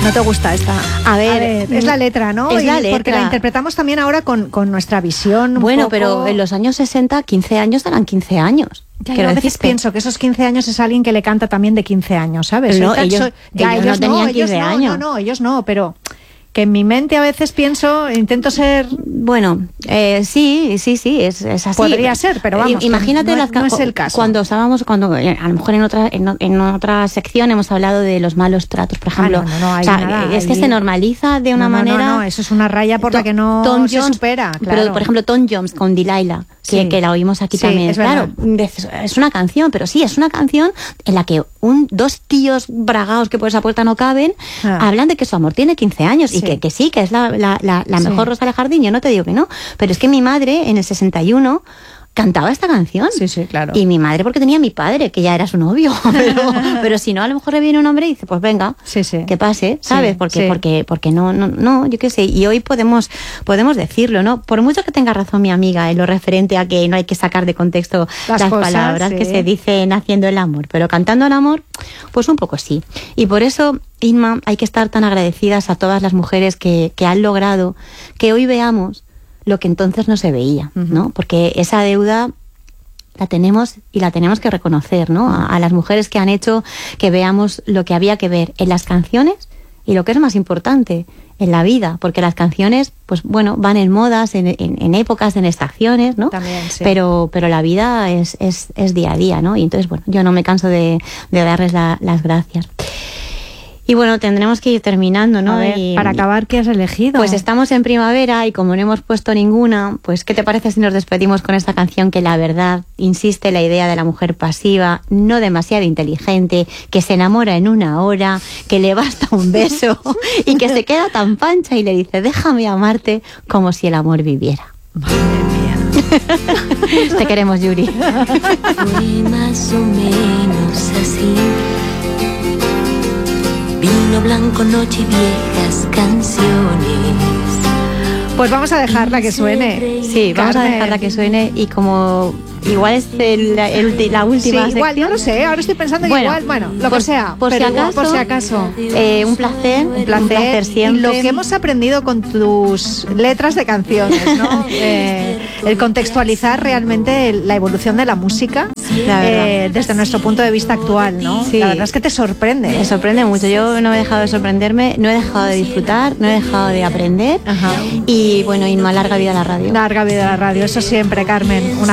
¿No te gusta esta? A ver, es la letra, ¿no? Es la letra. Porque la interpretamos también ahora con nuestra visión. Bueno, pero en los años 60, 15 años eran 15 años. Ya, yo a veces pienso que esos 15 años es alguien que le canta también de 15 años, ¿sabes? No, ellos no tenían 15 años. No, ellos no, pero que en mi mente a veces pienso, intento ser... Bueno, sí, es así. Podría ser, pero vamos, imagínate no es el caso. Cuando a lo mejor en otra sección hemos hablado de los malos tratos, por ejemplo. Es que se normaliza de una manera... No, eso es una raya por la que no se supera, claro. Pero, por ejemplo, Tom Jones con Delilah, que la oímos aquí también. Es claro, es una canción, pero sí, es una canción en la que dos tíos bragados que por esa puerta no caben, hablan de que su amor tiene 15 años y que sí, que es la mejor rosa del jardín. Yo no te digo que no, pero es que mi madre en el 61 cantaba esta canción. Sí, claro. Y mi madre porque tenía a mi padre, que ya era su novio. Pero si no, a lo mejor le viene un hombre y dice, pues venga, que pase, ¿sabes? Porque no, yo qué sé. Y hoy podemos decirlo, ¿no? Por mucho que tenga razón mi amiga en lo referente a que no hay que sacar de contexto las cosas, palabras que se dicen haciendo el amor, pero cantando el amor, pues un poco sí. Y por eso, Inma, hay que estar tan agradecidas a todas las mujeres que han logrado que hoy veamos lo que entonces no se veía, ¿no? Porque esa deuda la tenemos y la tenemos que reconocer, ¿no? A las mujeres que han hecho que veamos lo que había que ver en las canciones y lo que es más importante, en la vida, porque las canciones, pues bueno, van en modas, en épocas, en estaciones, ¿no? También, sí. Pero la vida es día a día, ¿no? Y entonces, bueno, yo no me canso de darles las gracias. Y bueno, tendremos que ir terminando, ¿no? A ver, para acabar, ¿qué has elegido? Pues estamos en primavera y como no hemos puesto ninguna, pues ¿qué te parece si nos despedimos con esta canción que la verdad insiste en la idea de la mujer pasiva, no demasiado inteligente, que se enamora en una hora, que le basta un beso y que se queda tan pancha y le dice, déjame amarte como si el amor viviera? Madre mía. Te queremos, Yuri. Fue más o menos así. Vino blanco, noche y viejas canciones. Pues vamos a dejarla que suene. Sí, vamos a dejarla que suene y como... Igual es la última sí, igual, sección. no lo sé, ahora estoy pensando que lo que sea. Por si acaso. Un placer siempre. Y lo que hemos aprendido con tus letras de canciones, ¿no? El contextualizar realmente la evolución de la música desde nuestro punto de vista actual, ¿no? Sí. La verdad es que te sorprende. Me sorprende mucho. Yo no he dejado de sorprenderme, no he dejado de disfrutar, no he dejado de aprender. Ajá. Y bueno, Inma, larga vida a la radio. Larga vida a la radio, eso siempre, Carmen. Una